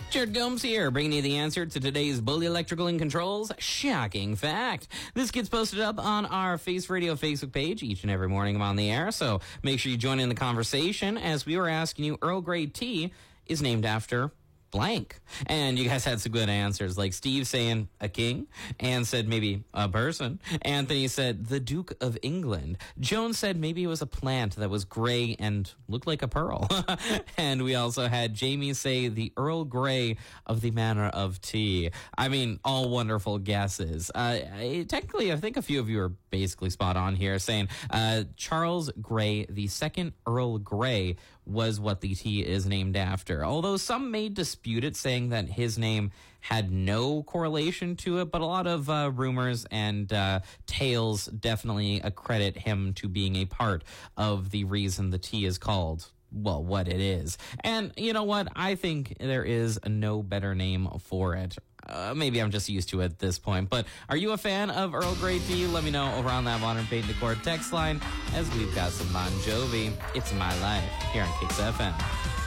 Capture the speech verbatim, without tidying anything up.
Jared Gomes here, bringing you the answer to today's Bully Electrical and Controls shocking fact. This gets posted up on our Face Radio Facebook page each and every morning I'm on the air, so make sure you join in the conversation as we were asking you Earl Grey tea is named after blank. And you guys had some good answers, like Steve saying a king, Anne said maybe a person, Anthony said the Duke of England, Joan said maybe it was a plant that was gray and looked like a pearl. And we also had Jamie say the Earl Grey of the manner of tea. I mean, all wonderful guesses. Uh, I- technically, I think a few of you are basically spot on here, saying uh, Charles Grey, the second Earl Grey, was what the tea is named after. Although some may dispute it, saying that his name had no correlation to it, but a lot of uh, rumors and uh, tales definitely accredit him to being a part of the reason the tea is called, well, what it is. And you know what? I think there is no better name for it. Uh, maybe I'm just used to it at this point. But are you a fan of Earl Grey tea? Let me know over on that Modern Paint and Decor text line as we've got some Bon Jovi. It's My Life here on Kicks F M.